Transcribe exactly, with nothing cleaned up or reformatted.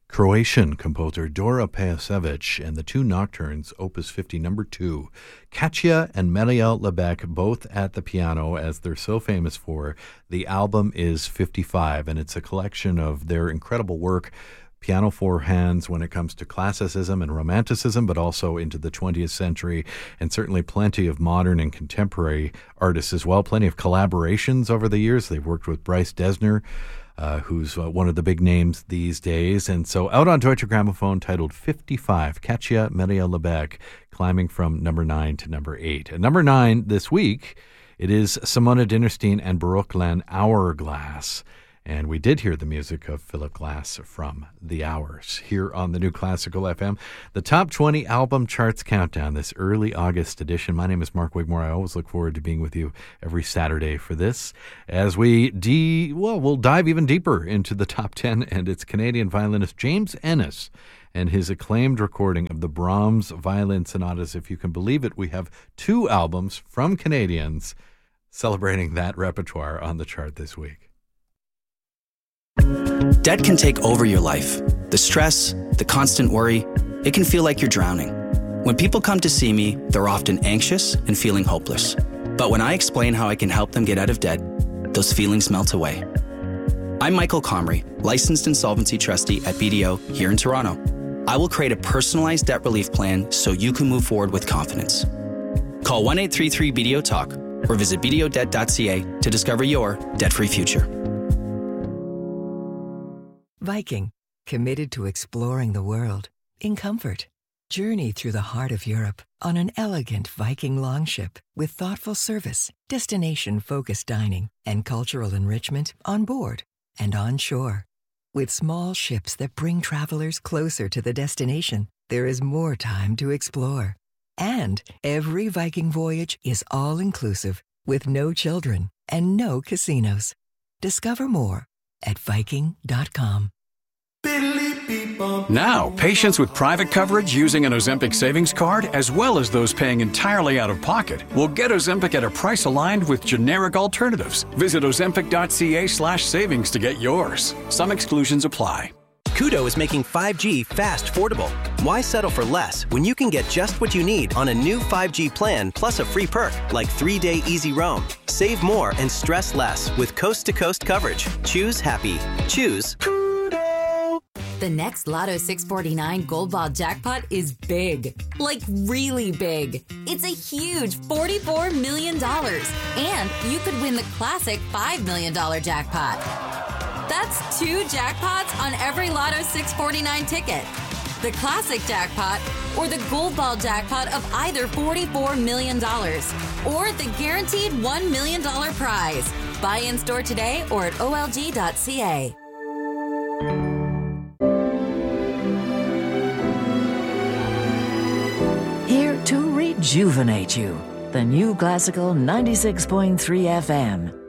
Croatian composer Dora Pejacevic and the two nocturnes, Opus fifty, number two. Katja and Marielle Lebec, both at the piano, as they're so famous for. The album is fifty-five, and it's a collection of their incredible work, piano for hands, when it comes to classicism and romanticism, but also into the twentieth century, and certainly plenty of modern and contemporary artists as well. Plenty of collaborations over the years. They've worked with Bryce Dessner, Uh, who's uh, one of the big names these days. And so out on Deutsche Grammophon, titled fifty-five, Katja Marielle Lebec, climbing from number nine to number eight. At number nine this week, it is Simona Dinnerstein and Brooklyn Hourglass. And we did hear the music of Philip Glass from The Hours here on the New Classical F M. The Top twenty Album Charts Countdown, this early August edition. My name is Mark Wigmore. I always look forward to being with you every Saturday for this. As we, de- well, we'll dive even deeper into the top ten, and it's Canadian violinist James Ennis and his acclaimed recording of the Brahms Violin Sonatas. If you can believe it, we have two albums from Canadians celebrating that repertoire on the chart this week. Debt can take over your life. The stress, the constant worry, it can feel like you're drowning. When people come to see me, they're often anxious and feeling hopeless. But when I explain how I can help them get out of debt, those feelings melt away. I'm Michael Comrie, licensed insolvency trustee at B D O here in Toronto. I will create a personalized debt relief plan so you can move forward with confidence. Call one eight three three B D O TALK or visit b d o debt dot c a to discover your debt-free future. Viking, committed to exploring the world in comfort. Journey through the heart of Europe on an elegant Viking longship with thoughtful service, destination-focused dining, and cultural enrichment on board and on shore. With small ships that bring travelers closer to the destination, there is more time to explore. And every Viking voyage is all-inclusive with no children and no casinos. Discover more at viking dot com. Now, patients with private coverage using an Ozempic savings card, as well as those paying entirely out of pocket, will get Ozempic at a price aligned with generic alternatives. Visit ozempic dot c a slash savings to get yours. Some exclusions apply. Koodo is making five G fast affordable. Why settle for less when you can get just what you need on a new five G plan plus a free perk like three-day easy roam? Save more and stress less with coast-to-coast coverage. Choose happy. Choose Koodo. The next Lotto six forty-nine Gold Ball jackpot is big. Like really big. It's a huge forty-four million dollars. And you could win the classic five million dollars jackpot. That's two jackpots on every Lotto six forty-nine ticket. The classic jackpot or the Gold Ball jackpot of either forty-four million dollars or the guaranteed one million dollars prize. Buy in store today or at o l g dot c a. Here to rejuvenate you. The New Classical ninety-six point three F M.